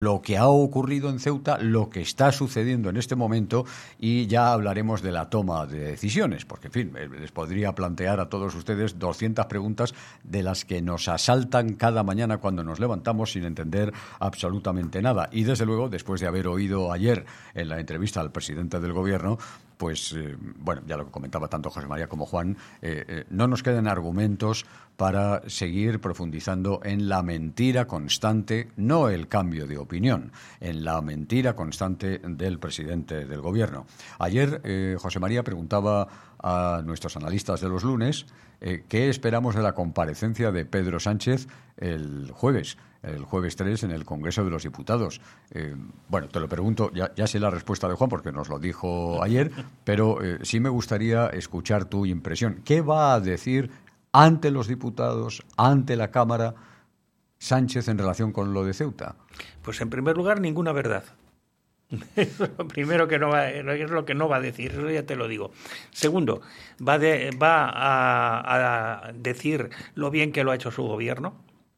lo que ha ocurrido en Ceuta, lo que está sucediendo en este momento, y ya hablaremos de la toma de decisiones, porque, en fin, les podría plantear a todos ustedes 200 preguntas de las que nos asaltan cada mañana cuando nos levantamos sin entender absolutamente nada. Y, desde luego, después de haber oído ayer en la entrevista al presidente del Gobierno, pues, bueno, ya lo que comentaba tanto José María como Juan, no nos quedan argumentos para seguir profundizando en la mentira constante, no el cambio de opinión, en la mentira constante del presidente del Gobierno. Ayer José María preguntaba a nuestros analistas de los lunes qué esperamos de la comparecencia de Pedro Sánchez el jueves 3 en el Congreso de los Diputados. Bueno, te lo pregunto, ya sé la respuesta de Juan porque nos lo dijo ayer, pero sí me gustaría escuchar tu impresión. ¿Qué va a decir ante los diputados, ante la Cámara, Sánchez en relación con lo de Ceuta? Pues, en primer lugar, ninguna verdad. Es lo primero que no va, es lo que no va a decir, eso ya te lo digo. Segundo, va a decir lo bien que lo ha hecho su gobierno.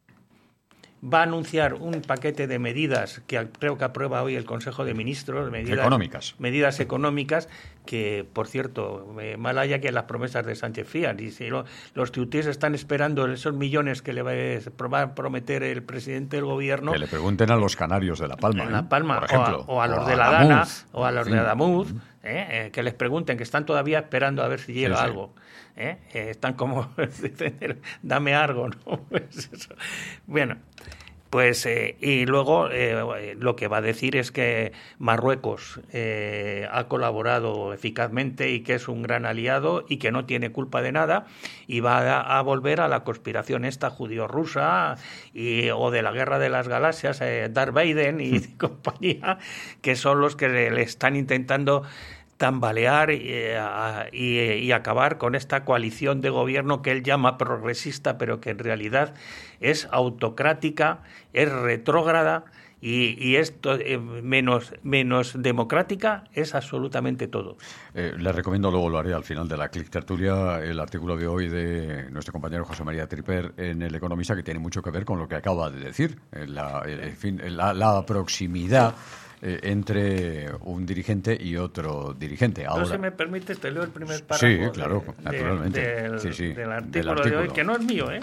Va a anunciar un paquete de medidas que creo que aprueba hoy el Consejo de Ministros, medidas económicas que, por cierto, mal haya que las promesas de Sánchez fían. Y si los tuiteros están esperando esos millones que le va a prometer el presidente del Gobierno... Que le pregunten a los canarios de La Palma. En La Palma, por ejemplo, o a los de La Dana, o a los de Adamuz, que les pregunten, que están todavía esperando a ver si llega algo. Están como, dame algo, ¿no? Pues eso. Bueno, pues y luego lo que va a decir es que Marruecos ha colaborado eficazmente y que es un gran aliado y que no tiene culpa de nada, y va a volver a la conspiración esta judío-rusa o de la guerra de las galaxias, Darth Vader y compañía, que son los que le están intentando tambalear y acabar con esta coalición de gobierno que él llama progresista, pero que en realidad es autocrática, es retrógrada y esto menos democrática, es absolutamente todo. Le recomiendo, luego lo haré al final de la Click Tertulia, el artículo de hoy de nuestro compañero José María Tripper en El Economista, que tiene mucho que ver con lo que acaba de decir, la proximidad entre un dirigente y otro dirigente. Ahora, si me permites, te leo el primer párrafo. Sí, claro, naturalmente. Del artículo de hoy, que no es mío, ¿eh?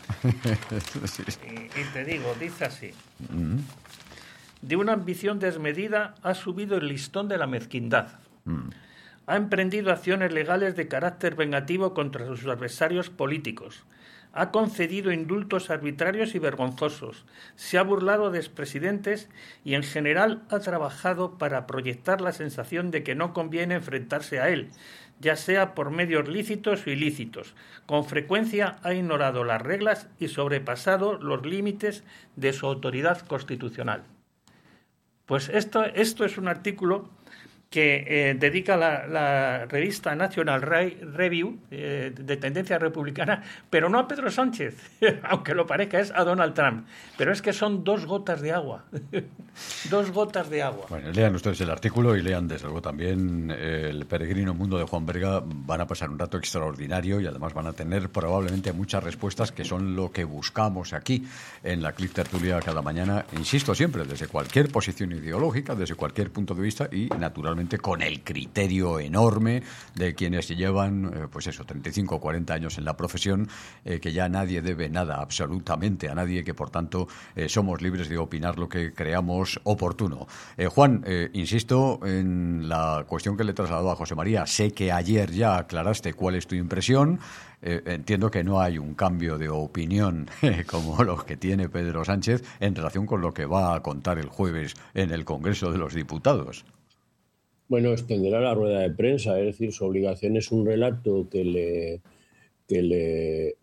Sí. Y te digo, dice así. De una ambición desmedida ha subido el listón de la mezquindad. Ha emprendido acciones legales de carácter vengativo contra sus adversarios políticos. Ha concedido indultos arbitrarios y vergonzosos, se ha burlado de expresidentes y, en general, ha trabajado para proyectar la sensación de que no conviene enfrentarse a él, ya sea por medios lícitos o ilícitos. Con frecuencia ha ignorado las reglas y sobrepasado los límites de su autoridad constitucional. Pues esto es un artículo que dedica la revista National Review, de tendencia republicana, pero no a Pedro Sánchez, aunque lo parezca, es a Donald Trump. Pero es que son 2 gotas de agua. 2 gotas de agua. Bueno, lean ustedes el artículo y lean, desde luego, también El peregrino mundo de Juan Berga. Van a pasar un rato extraordinario y además van a tener probablemente muchas respuestas, que son lo que buscamos aquí en la Click Tertulia cada mañana. Insisto siempre, desde cualquier posición ideológica, desde cualquier punto de vista y, naturalmente, con el criterio enorme de quienes llevan, 35 o 40 años en la profesión, que ya nadie debe nada absolutamente a nadie, que por tanto somos libres de opinar lo que creamos oportuno. Juan, insisto en la cuestión que le he trasladado a José María. Sé que ayer ya aclaraste cuál es tu impresión. Entiendo que no hay un cambio de opinión como los que tiene Pedro Sánchez en relación con lo que va a contar el jueves en el Congreso de los Diputados. Bueno, extenderá la rueda de prensa, es decir, su obligación es un relato que le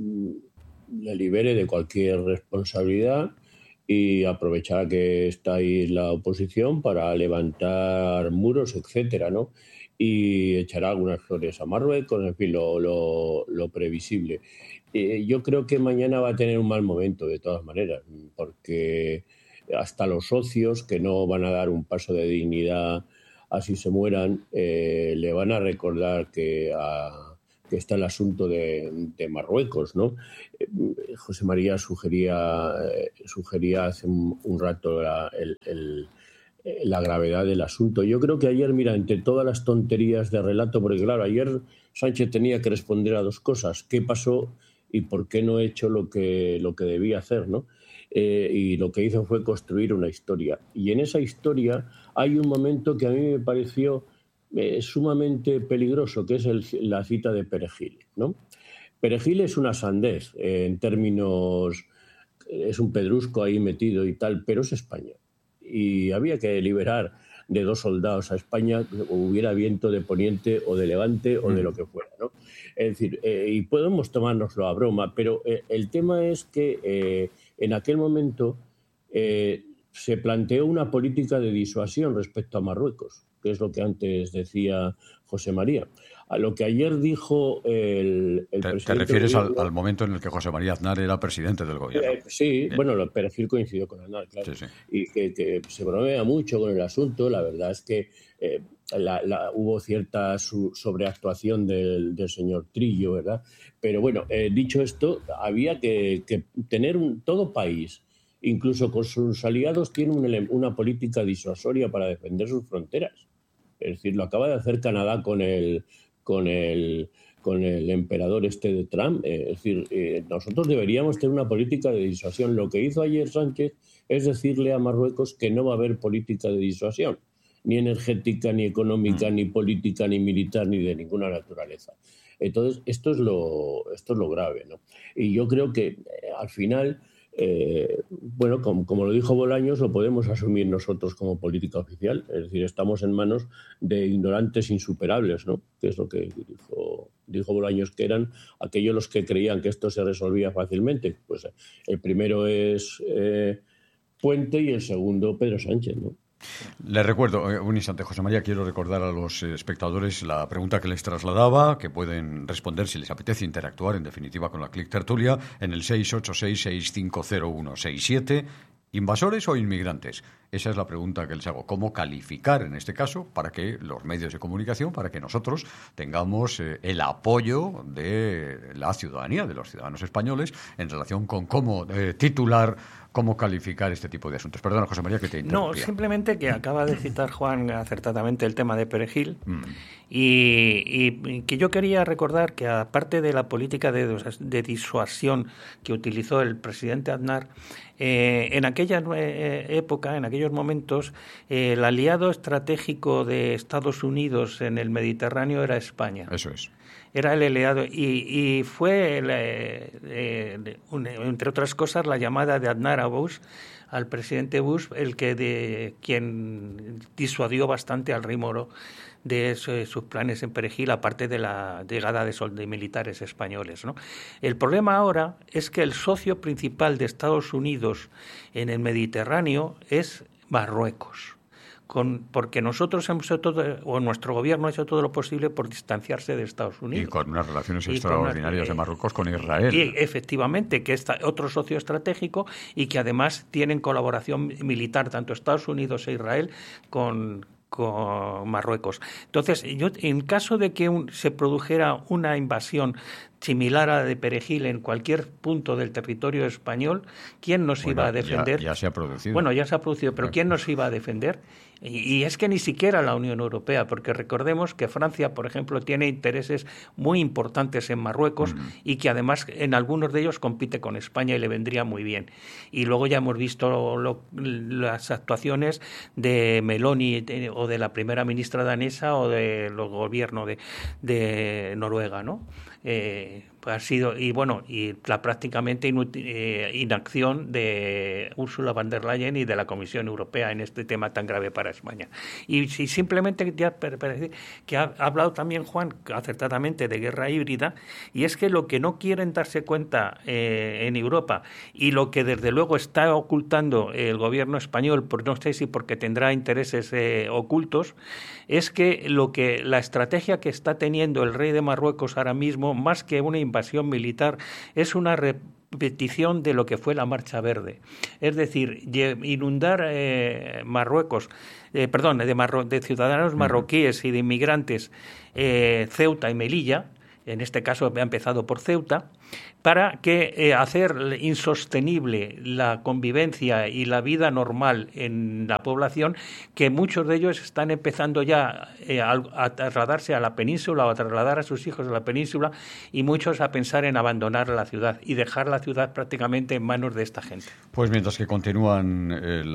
libere de cualquier responsabilidad, y aprovechará que está ahí la oposición para levantar muros, etcétera, ¿no? Y echará algunas flores a Marruecos, en fin, lo previsible. Yo creo que mañana va a tener un mal momento, de todas maneras, porque hasta los socios, que no van a dar un paso de dignidad así se mueran, le van a recordar que está el asunto de Marruecos, ¿no? José María sugería hace un rato la gravedad del asunto. Yo creo que ayer, mira, entre todas las tonterías de relato, porque claro, ayer Sánchez tenía que responder a dos cosas: qué pasó y por qué no he hecho lo que debía hacer, ¿no? Y lo que hizo fue construir una historia. Y en esa historia hay un momento que a mí me pareció sumamente peligroso, que es la cita de Perejil, ¿no? Perejil es una sandez, en términos, es un pedrusco ahí metido y tal, pero es España. Y había que liberar de 2 soldados a España, hubiera viento de poniente o de levante o de lo que fuera, ¿no? Es decir, y podemos tomárnoslo a broma, pero el tema es que en aquel momento se planteó una política de disuasión respecto a Marruecos, que es lo que antes decía José María. A lo que ayer dijo el presidente... ¿Te refieres al momento en el que José María Aznar era presidente del gobierno? Sí, bien. Bueno, Perejil coincidió con Aznar, claro. Sí. Y que se bromea mucho con el asunto. La verdad es que hubo cierta sobreactuación del señor Trillo, ¿verdad? Pero bueno, dicho esto, había que tener todo país, incluso con sus aliados, tiene una política disuasoria para defender sus fronteras. Es decir, lo acaba de hacer Canadá con el emperador de Trump. Es decir, nosotros deberíamos tener una política de disuasión. Lo que hizo ayer Sánchez es decirle a Marruecos que no va a haber política de disuasión, ni energética, ni económica, ni política, ni militar, ni de ninguna naturaleza. Entonces, esto es lo grave, ¿no? Y yo creo que al final... bueno, como lo dijo Bolaños, lo podemos asumir nosotros como política oficial. Es decir, estamos en manos de ignorantes insuperables, ¿no? Que es lo que dijo Bolaños, que eran aquellos los que creían que esto se resolvía fácilmente. Pues el primero es Puente y el segundo Pedro Sánchez, ¿no? Les recuerdo, un instante, José María, quiero recordar a los espectadores la pregunta que les trasladaba, que pueden responder si les apetece interactuar, en definitiva, con la Click Tertulia, en el 686-650167. ¿Invasores o inmigrantes? Esa es la pregunta que les hago. ¿Cómo calificar, en este caso, para que los medios de comunicación, para que nosotros tengamos el apoyo de la ciudadanía, de los ciudadanos españoles, en relación con cómo titular, cómo calificar este tipo de asuntos? Perdona, José María, que te interrumpía. No, simplemente que acaba de citar Juan acertadamente el tema de Perejil y que yo quería recordar que, aparte de la política de disuasión que utilizó el presidente Aznar, en aquella época, en aquellos momentos, el aliado estratégico de Estados Unidos en el Mediterráneo era España. Eso es. Era el aliado y fue, entre otras cosas, la llamada de Aznar a Bush, al presidente Bush, quien disuadió bastante al rey Moro de sus planes en Perejil, aparte de la llegada de militares españoles, ¿no? El problema ahora es que el socio principal de Estados Unidos en el Mediterráneo es Marruecos. Porque nosotros hemos hecho todo, o nuestro gobierno ha hecho todo lo posible por distanciarse de Estados Unidos. Y con unas relaciones extraordinarias de Marruecos con Israel. Y efectivamente, que es otro socio estratégico y que además tienen colaboración militar, tanto Estados Unidos e Israel, con Marruecos. Entonces, en caso de que se produjera una invasión similar a la de Perejil en cualquier punto del territorio español, ¿quién nos iba a defender? Ya se ha producido. Bueno, ya se ha producido, pero ¿quién nos iba a defender? Y es que ni siquiera la Unión Europea, porque recordemos que Francia, por ejemplo, tiene intereses muy importantes en Marruecos y que además en algunos de ellos compite con España y le vendría muy bien. Y luego ya hemos visto las actuaciones de Meloni o de la primera ministra danesa o del gobierno de Noruega, ¿no? Ha sido y la prácticamente inacción de Ursula von der Leyen y de la Comisión Europea en este tema tan grave para España. Y simplemente ya para decir que ha hablado también Juan acertadamente de guerra híbrida, y es que lo que no quieren darse cuenta en Europa, y lo que desde luego está ocultando el gobierno español, no sé si porque tendrá intereses ocultos, es que la estrategia que está teniendo el rey de Marruecos ahora mismo, más que una invasión militar, es una repetición de lo que fue la Marcha Verde. Es decir, inundar Marruecos, de ciudadanos marroquíes y de inmigrantes Ceuta y Melilla, en este caso ha empezado por Ceuta, para que hacer insostenible la convivencia y la vida normal en la población, que muchos de ellos están empezando ya a trasladarse a la península o a trasladar a sus hijos a la península, y muchos a pensar en abandonar la ciudad y dejar la ciudad prácticamente en manos de esta gente. Pues mientras que continúan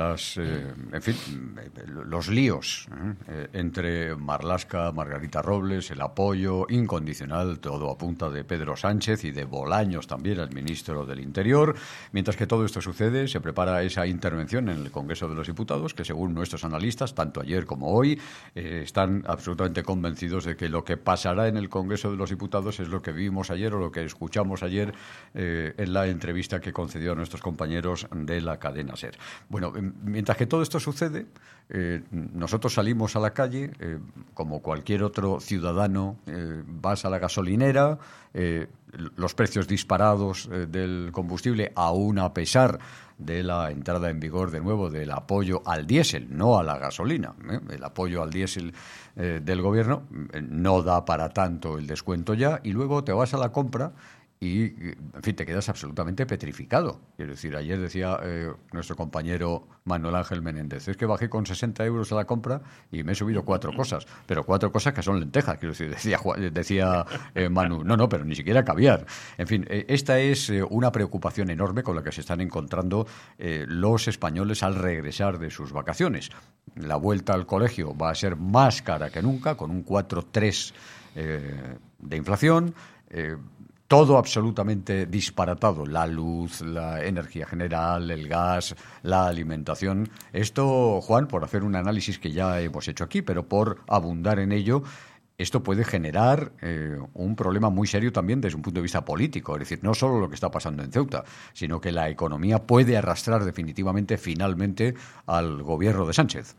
los líos entre Marlaska, Margarita Robles, el apoyo incondicional, todo a punta de Pedro Sánchez y de Bolaños también, el ministro del Interior, mientras que todo esto sucede, se prepara esa intervención en el Congreso de los Diputados, que según nuestros analistas, tanto ayer como hoy, están absolutamente convencidos de que lo que pasará en el Congreso de los Diputados es lo que vimos ayer o lo que escuchamos ayer en la entrevista que concedió a nuestros compañeros de la cadena SER. Bueno, mientras que todo esto sucede, nosotros salimos a la calle, como cualquier otro ciudadano, vas a la gasolinera, los precios disparados del combustible, aún a pesar de la entrada en vigor de nuevo del apoyo al diésel, no a la gasolina. El apoyo al diésel del gobierno no da para tanto el descuento ya, y luego te vas a la compra y, en fin, te quedas absolutamente petrificado. Quiero decir, ayer decía nuestro compañero Manuel Ángel Menéndez, es que bajé con 60 euros a la compra y me he subido 4 cosas, pero 4 cosas que son lentejas, quiero decir, decía Manu, no, pero ni siquiera caviar. En fin, esta es una preocupación enorme con la que se están encontrando los españoles al regresar de sus vacaciones. La vuelta al colegio va a ser más cara que nunca, con un 4,3 de inflación, todo absolutamente disparatado, la luz, la energía general, el gas, la alimentación. Esto, Juan, por hacer un análisis que ya hemos hecho aquí, pero por abundar en ello, esto puede generar un problema muy serio también desde un punto de vista político. Es decir, no solo lo que está pasando en Ceuta, sino que la economía puede arrastrar definitivamente, finalmente, al gobierno de Sánchez.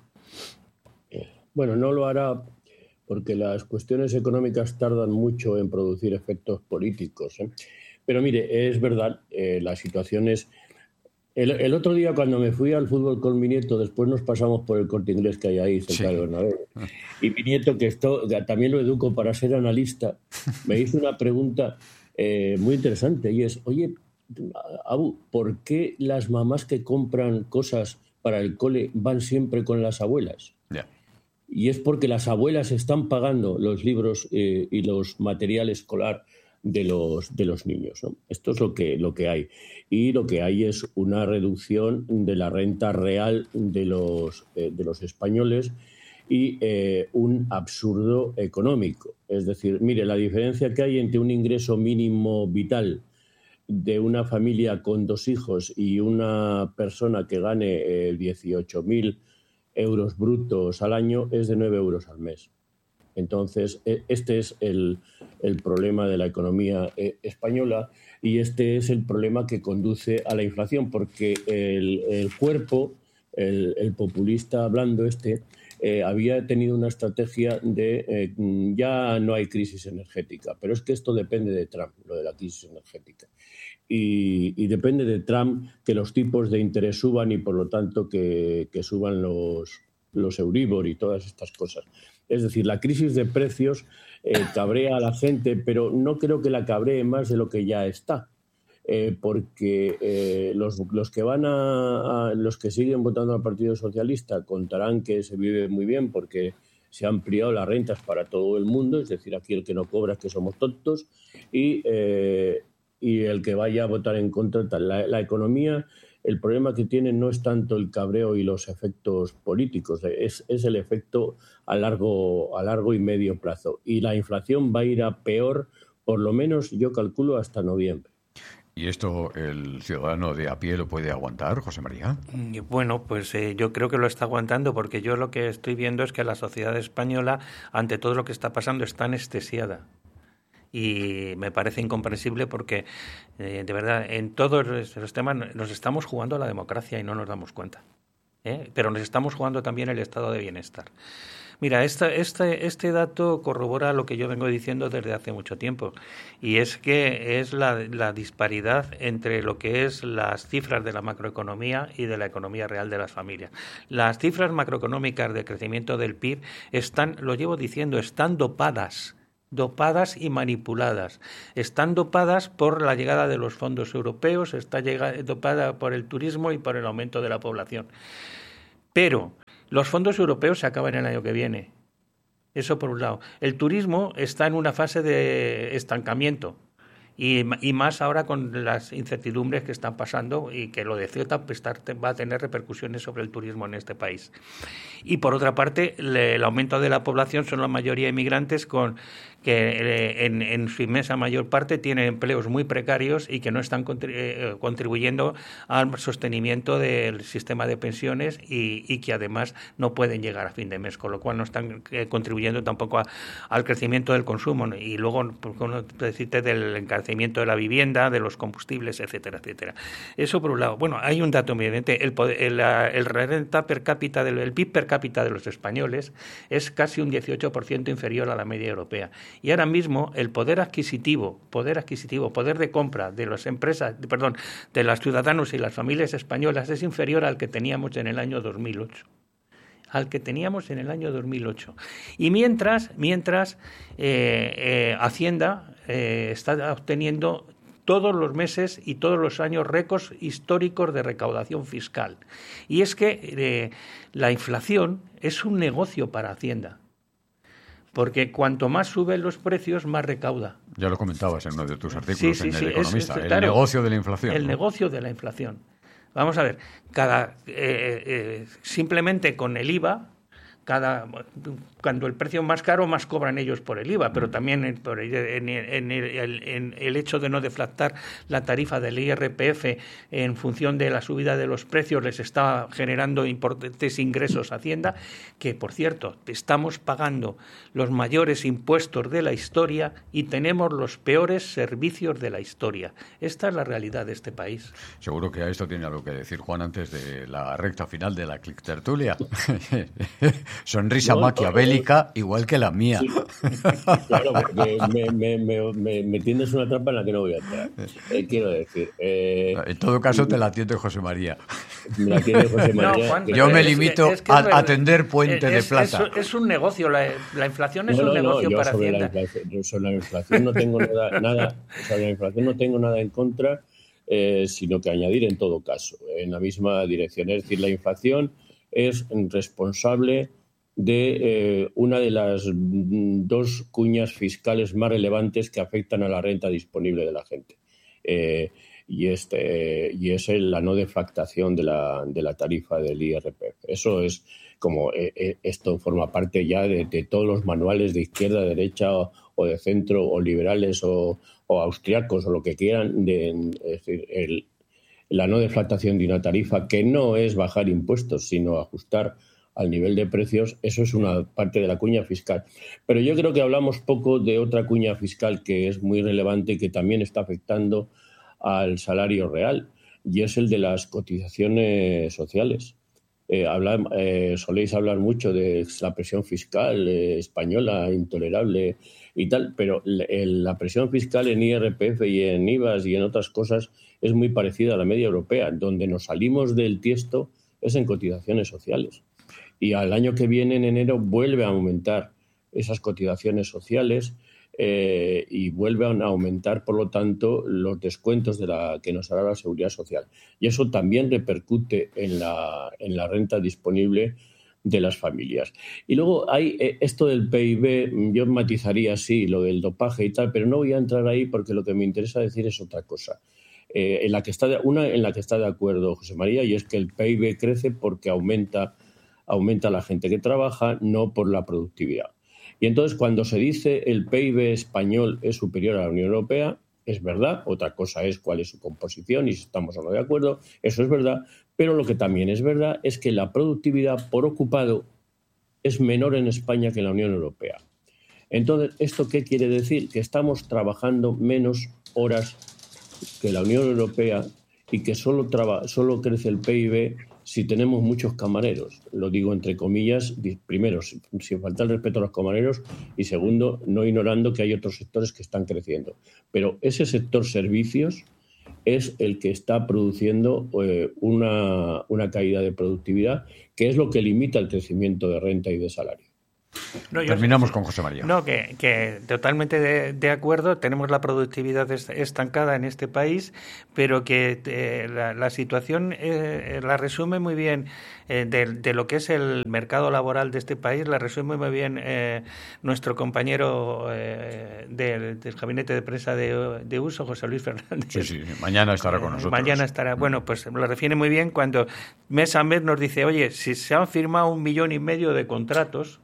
Bueno, no lo hará porque las cuestiones económicas tardan mucho en producir efectos políticos. Pero mire, es verdad, la situación es... El otro día, cuando me fui al fútbol con mi nieto, después nos pasamos por el Corte Inglés que hay ahí, cerca de Bernabéu. Y mi nieto, que también lo educo para ser analista, me hizo una pregunta muy interesante, y es, oye, Abu, ¿por qué las mamás que compran cosas para el cole van siempre con las abuelas? Y es porque las abuelas están pagando los libros y los material escolar de los niños, ¿no? Esto es lo que hay. Y lo que hay es una reducción de la renta real de los españoles y un absurdo económico. Es decir, mire, la diferencia que hay entre un ingreso mínimo vital de una familia con 2 hijos y una persona que gane 18.000 euros brutos al año es de 9 euros al mes. Entonces, este es el problema de la economía española, y este es el problema que conduce a la inflación, porque el cuerpo, el populista blando había tenido una estrategia de ya no hay crisis energética, pero es que esto depende de Trump, lo de la crisis energética. Y depende de Trump que los tipos de interés suban y, por lo tanto, que suban los Euribor y todas estas cosas. Es decir, la crisis de precios cabrea a la gente, pero no creo que la cabree más de lo que ya está, porque los que siguen votando al Partido Socialista contarán que se vive muy bien porque se han ampliado las rentas para todo el mundo, es decir, aquí el que no cobra es que somos tontos, y el que vaya a votar en contra, la economía, el problema que tiene no es tanto el cabreo y los efectos políticos, es el efecto a largo y medio plazo. Y la inflación va a ir a peor, por lo menos yo calculo, hasta noviembre. ¿Y esto el ciudadano de a pie lo puede aguantar, José María? Bueno, pues yo creo que lo está aguantando, porque yo lo que estoy viendo es que la sociedad española, ante todo lo que está pasando, está anestesiada. Y me parece incomprensible porque, de verdad, en todos los temas nos estamos jugando a la democracia y no nos damos cuenta. Pero nos estamos jugando también el estado de bienestar. Mira, este dato corrobora lo que yo vengo diciendo desde hace mucho tiempo, y es que es la disparidad entre lo que es las cifras de la macroeconomía y de la economía real de las familias. Las cifras macroeconómicas de crecimiento del PIB están, lo llevo diciendo, están dopadas dopadas y manipuladas. Están dopadas por la llegada de los fondos europeos, está dopada por el turismo y por el aumento de la población. Pero los fondos europeos se acaban el año que viene. Eso por un lado. El turismo está en una fase de estancamiento. Y más ahora con las incertidumbres que están pasando y que lo de Ceuta va a tener repercusiones sobre el turismo en este país. Y por otra parte, el aumento de la población son la mayoría inmigrantes que en su inmensa mayor parte tienen empleos muy precarios y que no están contribuyendo al sostenimiento del sistema de pensiones y que además no pueden llegar a fin de mes, con lo cual no están contribuyendo tampoco al crecimiento del consumo, ¿no? Y luego, decirte del encarecimiento de la vivienda, de los combustibles, etcétera, etcétera. Eso por un lado. Bueno, hay un dato muy evidente. El renta per cápita, el PIB per cápita de los españoles es casi un 18% inferior a la media europea. Y ahora mismo el poder adquisitivo, poder de compra de las empresas, de los ciudadanos y las familias españolas es inferior al que teníamos en el año 2008. Y mientras Hacienda está obteniendo todos los meses y todos los años récords históricos de recaudación fiscal. Y es que la inflación es un negocio para Hacienda, porque cuanto más suben los precios, más recauda. Ya lo comentabas en uno de tus artículos en El Economista, claro, el negocio de la inflación. El negocio de la inflación. Vamos a ver, simplemente con el IVA, cuando el precio es más caro, más cobran ellos por el IVA, pero también en el hecho de no deflactar la tarifa del IRPF en función de la subida de los precios les está generando importantes ingresos a Hacienda, que por cierto, estamos pagando los mayores impuestos de la historia y tenemos los peores servicios de la historia. Esta es la realidad de este país. Seguro que a esto tiene algo que decir Juan antes de la recta final de la Clic Tertulia. Sonrisa maquiavélica, igual que la mía. Sí, claro, porque me tiendes una trampa en la que no voy a entrar. Quiero decir... en todo caso, te la atiende José María. Me la atiende José María. No, Juan, yo me limito a atender Puente de Plata. Es un negocio, la inflación es un negocio para Hacienda. Sobre la inflación no tengo nada sobre la inflación no tengo nada en contra, sino que añadir en todo caso, en la misma dirección. Es decir, la inflación es responsable de una de las dos cuñas fiscales más relevantes que afectan a la renta disponible de la gente. Y es la no deflactación de la tarifa del IRPF. Eso es como esto forma parte ya de todos los manuales de izquierda, derecha o de centro o liberales o austriacos o lo que quieran. Es decir, la no deflactación de una tarifa que no es bajar impuestos, sino ajustar al nivel de precios, eso es una parte de la cuña fiscal. Pero yo creo que hablamos poco de otra cuña fiscal que es muy relevante y que también está afectando al salario real, y es el de las cotizaciones sociales. Soléis hablar mucho de la presión fiscal española intolerable y tal, pero la presión fiscal en IRPF y en IVAs y en otras cosas es muy parecida a la media europea. Donde nos salimos del tiesto es en cotizaciones sociales. Y al año que viene, en enero, vuelve a aumentar esas cotizaciones sociales y vuelven a aumentar, por lo tanto, los descuentos que nos hará la Seguridad Social. Y eso también repercute en la renta disponible de las familias. Y luego hay esto del PIB, yo matizaría sí lo del dopaje y tal, pero no voy a entrar ahí porque lo que me interesa decir es otra cosa. En la que está de acuerdo José María, y es que el PIB crece porque aumenta la gente que trabaja, no por la productividad. Y entonces, cuando se dice el PIB español es superior a la Unión Europea, es verdad. Otra cosa es cuál es su composición y si estamos o no de acuerdo, eso es verdad. Pero lo que también es verdad es que la productividad por ocupado es menor en España que en la Unión Europea. Entonces, ¿esto qué quiere decir? Que estamos trabajando menos horas que la Unión Europea y que solo crece el PIB si tenemos muchos camareros. Lo digo entre comillas, primero, sin faltar el respeto a los camareros, y segundo, no ignorando que hay otros sectores que están creciendo. Pero ese sector servicios es el que está produciendo una caída de productividad, que es lo que limita el crecimiento de renta y de salario. Terminamos con José María. No, que totalmente de acuerdo. Tenemos la productividad estancada en este país, pero que la situación la resume muy bien de lo que es el mercado laboral de este país, la resume muy bien nuestro compañero del gabinete de prensa de uso, José Luis Fernández. Sí, mañana estará con nosotros. Mañana estará. Bueno, pues lo refiere muy bien cuando mes a mes nos dice, oye, si se han firmado 1,5 millones de contratos,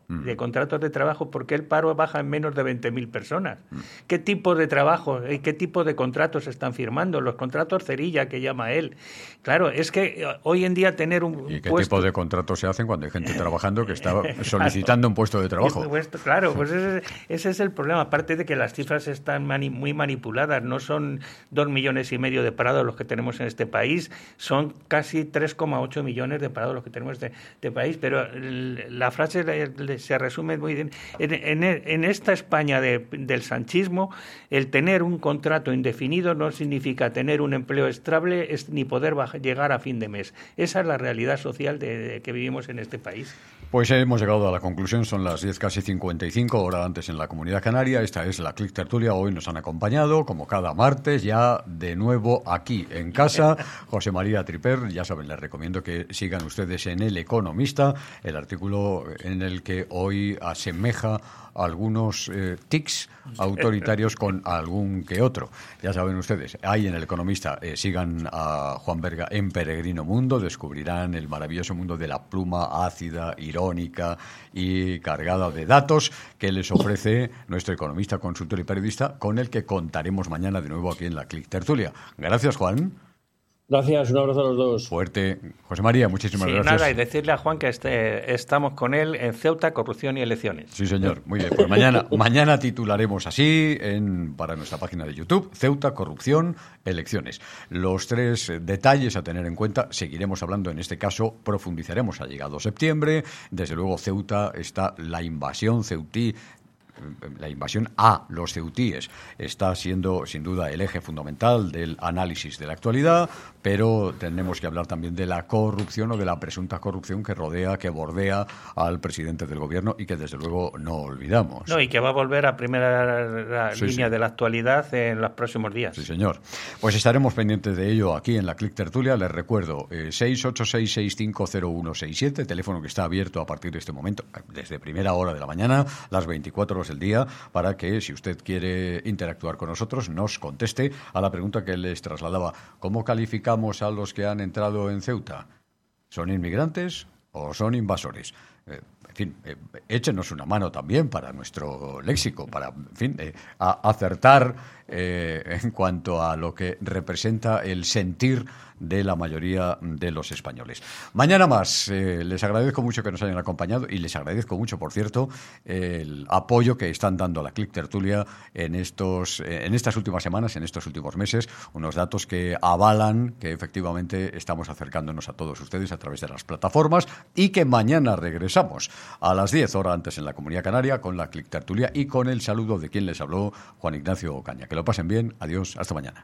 de trabajo, ¿por qué el paro baja en menos de 20.000 personas? ¿Qué tipo de trabajo y qué tipo de contratos se están firmando? Los contratos cerilla, que llama él. Claro, es que hoy en día tener un ¿Y qué puesto... tipo de contratos se hacen cuando hay gente trabajando que está solicitando un puesto de trabajo? Claro, pues ese es el problema. Aparte de que las cifras están muy manipuladas, no son 2,5 millones de parados los que tenemos en este país, son casi 3,8 millones de parados los que tenemos en este país, pero la frase se resume muy bien. En esta España del sanchismo, el tener un contrato indefinido no significa tener un empleo estable ni poder llegar a fin de mes. Esa es la realidad social que vivimos en este país. Pues hemos llegado a la conclusión, son las 10 casi 55, hora antes en la Comunidad Canaria. Esta es la Click Tertulia. Hoy nos han acompañado, como cada martes, ya de nuevo aquí en casa, José María Triper. Ya saben, les recomiendo que sigan ustedes en El Economista, el artículo en el que hoy asemeja algunos tics autoritarios con algún que otro. Ya saben ustedes, ahí en El Economista sigan a Juan Berga en Peregrino Mundo, descubrirán el maravilloso mundo de la pluma ácida, irónica y cargada de datos que les ofrece nuestro economista, consultor y periodista, con el que contaremos mañana de nuevo aquí en la Click Tertulia. Gracias, Juan. Gracias, un abrazo a los dos. Fuerte. José María, muchísimas gracias. Nada, y decirle a Juan que estamos con él en Ceuta, corrupción y elecciones. Sí, señor. Muy bien. Pues mañana titularemos así para nuestra página de YouTube, Ceuta, corrupción, elecciones. Los 3 detalles a tener en cuenta, seguiremos hablando, en este caso profundizaremos. Ha llegado septiembre, desde luego Ceuta está la invasión ceutí. La invasión a los ceutíes está siendo sin duda el eje fundamental del análisis de la actualidad, pero tenemos que hablar también de la corrupción o de la presunta corrupción que bordea al presidente del gobierno y que desde luego no olvidamos. No, y que va a volver a primera línea de la actualidad en los próximos días. Sí, señor. Pues estaremos pendientes de ello aquí en la Click Tertulia. Les recuerdo, 686-650167, teléfono que está abierto a partir de este momento, desde primera hora de la mañana, las 24 horas del día, para que, si usted quiere interactuar con nosotros, nos conteste a la pregunta que les trasladaba. ¿Cómo calificamos a los que han entrado en Ceuta? ¿Son inmigrantes o son invasores? En fin, échenos una mano también para nuestro léxico, para, en fin, acertar en cuanto a lo que representa el sentir de la mayoría de los españoles. Mañana más. Les agradezco mucho que nos hayan acompañado y les agradezco mucho, por cierto, el apoyo que están dando a la Click Tertulia en estas últimas semanas, en estos últimos meses, unos datos que avalan que efectivamente estamos acercándonos a todos ustedes a través de las plataformas y que mañana regresamos a las 10 horas antes en la Comunidad Canaria con la Click Tertulia y con el saludo de quien les habló, Juan Ignacio Ocaña. Que lo pasen bien. Adiós. Hasta mañana.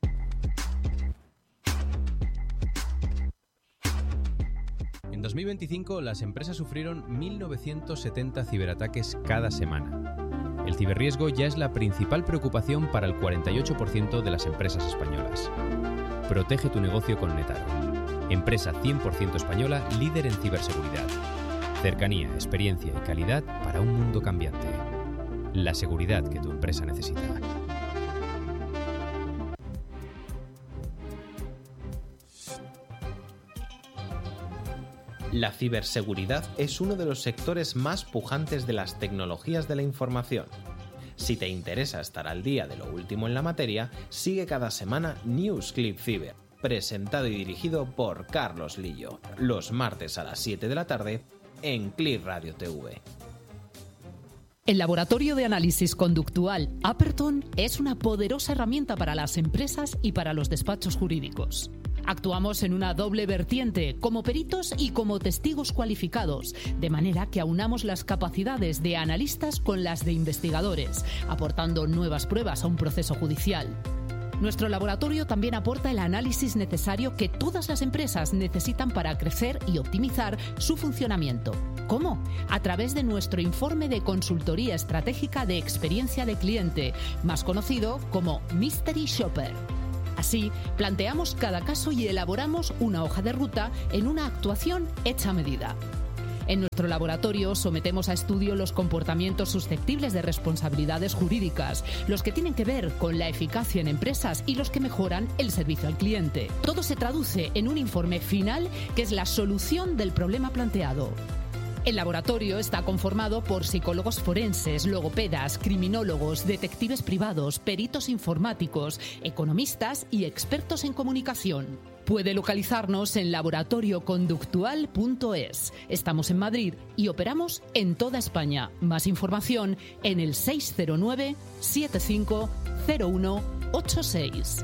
En 2025, las empresas sufrieron 1.970 ciberataques cada semana. El ciberriesgo ya es la principal preocupación para el 48% de las empresas españolas. Protege tu negocio con Netaro. Empresa 100% española, líder en ciberseguridad. Cercanía, experiencia y calidad para un mundo cambiante. La seguridad que tu empresa necesita. La ciberseguridad es uno de los sectores más pujantes de las tecnologías de la información. Si te interesa estar al día de lo último en la materia, sigue cada semana Newsclip Cyber, presentado y dirigido por Carlos Lillo, los martes a las 7 de la tarde en Click Radio TV. El laboratorio de análisis conductual Aperton es una poderosa herramienta para las empresas y para los despachos jurídicos. Actuamos en una doble vertiente, como peritos y como testigos cualificados, de manera que aunamos las capacidades de analistas con las de investigadores, aportando nuevas pruebas a un proceso judicial. Nuestro laboratorio también aporta el análisis necesario que todas las empresas necesitan para crecer y optimizar su funcionamiento. ¿Cómo? A través de nuestro informe de consultoría estratégica de experiencia de cliente, más conocido como Mystery Shopper. Así, planteamos cada caso y elaboramos una hoja de ruta en una actuación hecha a medida. En nuestro laboratorio sometemos a estudio los comportamientos susceptibles de responsabilidades jurídicas, los que tienen que ver con la eficacia en empresas y los que mejoran el servicio al cliente. Todo se traduce en un informe final que es la solución del problema planteado. El laboratorio está conformado por psicólogos forenses, logopedas, criminólogos, detectives privados, peritos informáticos, economistas y expertos en comunicación. Puede localizarnos en laboratorioconductual.es. Estamos en Madrid y operamos en toda España. Más información en el 609 750186.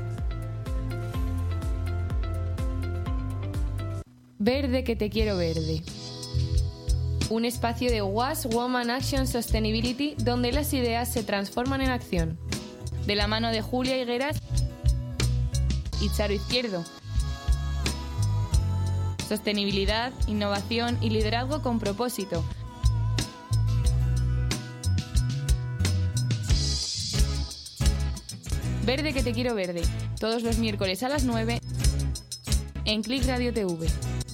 Verde que te quiero verde. Un espacio de WAS Woman Action Sustainability donde las ideas se transforman en acción. De la mano de Julia Higueras y Charo Izquierdo. Sostenibilidad, innovación y liderazgo con propósito. Verde que te quiero verde. Todos los miércoles a las 9 en Click Radio TV.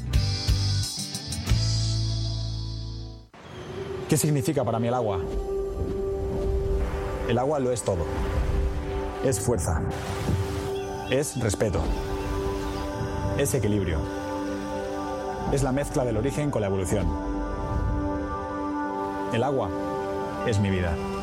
¿Qué significa para mí el agua? El agua lo es todo. Es fuerza. Es respeto. Es equilibrio. Es la mezcla del origen con la evolución. El agua es mi vida.